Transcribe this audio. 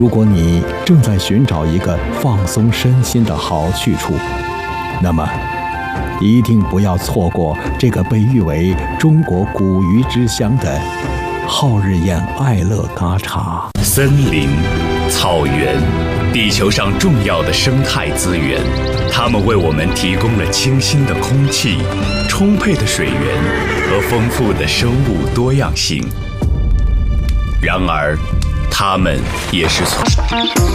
如果你正在寻找一个放松身心的好去处，那么一定不要错过这个被誉为中国古鱼之乡的浩日宴爱乐嘎茶。 森林、草原，地球上重要的生态资源，它们为我们提供了清新的空气、充沛的水源和丰富的生物多样性。然而，它们也是